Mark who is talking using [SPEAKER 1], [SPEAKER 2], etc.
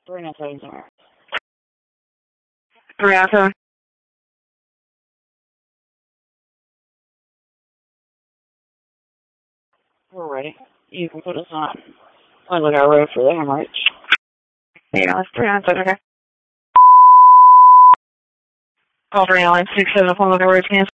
[SPEAKER 1] 397 somewhere.
[SPEAKER 2] 397.
[SPEAKER 1] We're ready. You can put us on Lookout Road for the hemorrhage.
[SPEAKER 2] Yeah, that's 397, okay. Call 397 on Lookout Road, Kansas.